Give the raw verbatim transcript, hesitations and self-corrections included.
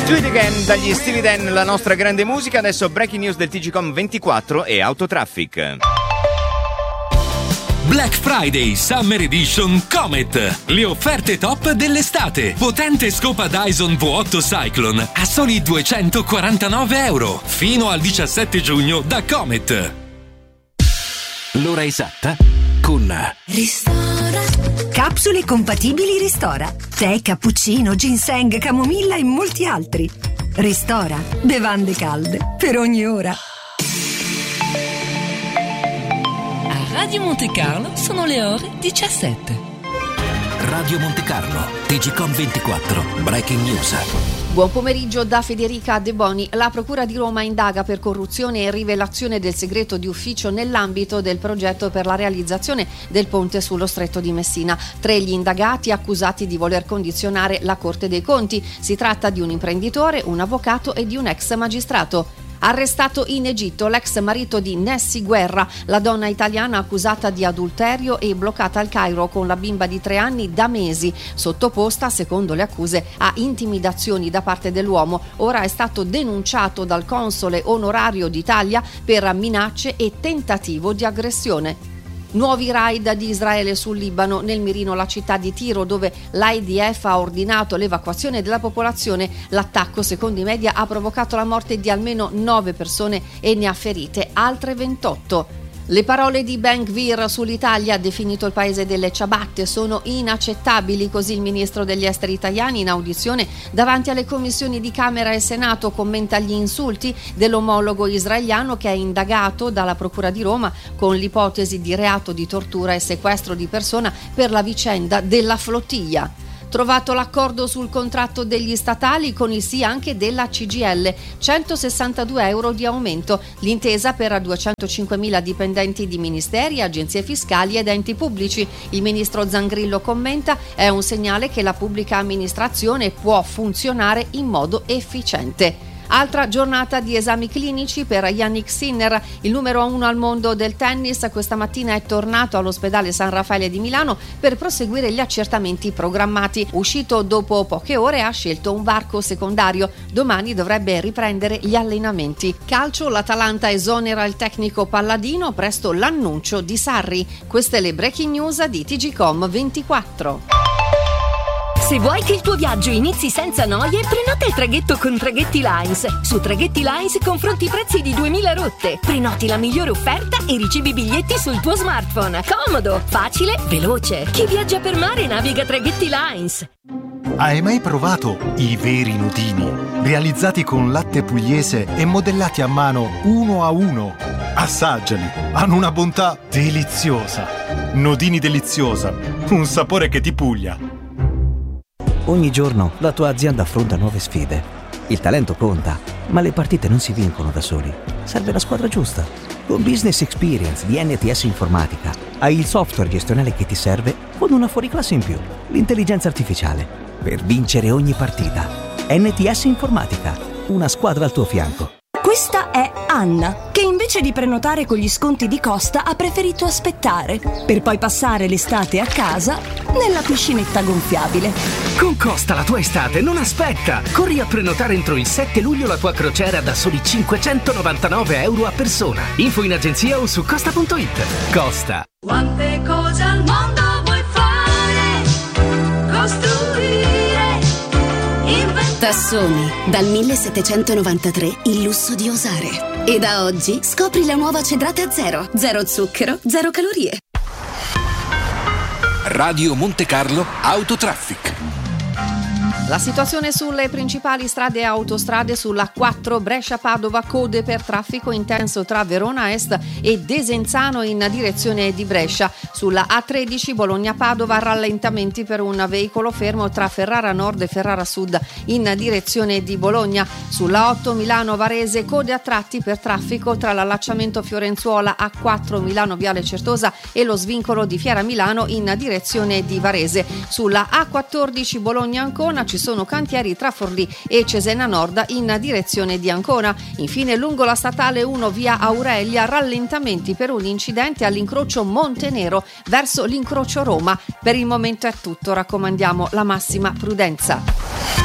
Judy Gang dagli Steely Dan, la nostra grande musica. Adesso breaking news del T G Com ventiquattro e Autotraffic. Black Friday Summer Edition Comet. Le offerte top dell'estate. Potente scopa Dyson V otto Cyclone a soli duecentoquarantanove euro. Fino al diciassette giugno da Comet. L'ora esatta con Ristora. Capsule compatibili Ristora. Tè, cappuccino, ginseng, camomilla e molti altri. Ristora. Bevande calde per ogni ora. Radio Monte Carlo sono le ore diciassette. Radio Monte Carlo, T G Com ventiquattro, Breaking News. Buon pomeriggio da Federica De Boni. La Procura di Roma indaga per corruzione e rivelazione del segreto di ufficio nell'ambito del progetto per la realizzazione del ponte sullo Stretto di Messina. Tre gli indagati accusati di voler condizionare la Corte dei Conti. Si tratta di un imprenditore, un avvocato e di un ex magistrato. Arrestato in Egitto l'ex marito di Nessi Guerra, la donna italiana accusata di adulterio e bloccata al Cairo con la bimba di tre anni da mesi, sottoposta, secondo le accuse, a intimidazioni da parte dell'uomo. Ora è stato denunciato dal console onorario d'Italia per minacce e tentativo di aggressione. Nuovi raid di Israele sul Libano, nel mirino la città di Tiro, dove l'I D F ha ordinato l'evacuazione della popolazione. L'attacco, secondo i media, ha provocato la morte di almeno nove persone e ne ha ferite altre ventotto. Le parole di Ben Gvir sull'Italia, definito il paese delle ciabatte, sono inaccettabili, così il ministro degli esteri italiani in audizione davanti alle commissioni di Camera e Senato commenta gli insulti dell'omologo israeliano che è indagato dalla Procura di Roma con l'ipotesi di reato di tortura e sequestro di persona per la vicenda della flottiglia. Trovato l'accordo sul contratto degli statali con il sì anche della C G I L, centosessantadue euro di aumento, l'intesa per duecentocinquemila dipendenti di ministeri, agenzie fiscali ed enti pubblici. Il ministro Zangrillo commenta: è un segnale che la pubblica amministrazione può funzionare in modo efficiente. Altra giornata di esami clinici per Yannick Sinner, il numero uno al mondo del tennis. Questa mattina è tornato all'ospedale San Raffaele di Milano per proseguire gli accertamenti programmati. Uscito dopo poche ore ha scelto un varco secondario. Domani dovrebbe riprendere gli allenamenti. Calcio, l'Atalanta esonera il tecnico Palladino, presto l'annuncio di Sarri. Queste le breaking news di T G Com ventiquattro. Se vuoi che il tuo viaggio inizi senza noie, prenota il traghetto con Traghetti Lines. Su Traghetti Lines confronti i prezzi di duemila rotte. Prenoti la migliore offerta e ricevi i biglietti sul tuo smartphone. Comodo, facile, veloce. Chi viaggia per mare naviga Traghetti Lines. Hai mai provato i veri nudini? Realizzati con latte pugliese e modellati a mano uno a uno. Assaggiali, hanno una bontà deliziosa. Nodini deliziosa, un sapore che ti puglia. Ogni giorno la tua azienda affronta nuove sfide. Il talento conta, ma le partite non si vincono da soli. Serve la squadra giusta. Con Business Experience di N T S Informatica hai il software gestionale che ti serve con una fuoriclasse in più, l'intelligenza artificiale, per vincere ogni partita. N T S Informatica, una squadra al tuo fianco. Questa è Anna, che invece di prenotare con gli sconti di Costa ha preferito aspettare, per poi passare l'estate a casa nella piscinetta gonfiabile. Con Costa la tua estate non aspetta! Corri a prenotare entro il sette luglio la tua crociera da soli cinquecentonovantanove euro a persona. Info in agenzia o su costa punto it. Costa. Quante cose al mondo vuoi fare? Costruire, inventare. Tassoni, dal millesettecentonovantatré il lusso di osare. E da oggi scopri la nuova Cedrate a zero. Zero zucchero, zero calorie. Radio Monte Carlo Autotraffic. La situazione sulle principali strade e autostrade: sulla quattro Brescia-Padova, code per traffico intenso tra Verona Est e Desenzano in direzione di Brescia. Sulla A tredici Bologna-Padova, rallentamenti per un veicolo fermo tra Ferrara Nord e Ferrara Sud in direzione di Bologna. Sulla otto Milano-Varese, code a tratti per traffico tra l'allacciamento Fiorenzuola A quattro Milano Viale Certosa e lo svincolo di Fiera Milano in direzione di Varese. Sulla A quattordici Bologna-Ancona ci sono cantieri tra Forlì e Cesena Nord in direzione di Ancona. Infine, lungo la statale uno via Aurelia, rallentamenti per un incidente all'incrocio Montenero verso l'incrocio Roma. Per il momento è tutto, raccomandiamo la massima prudenza.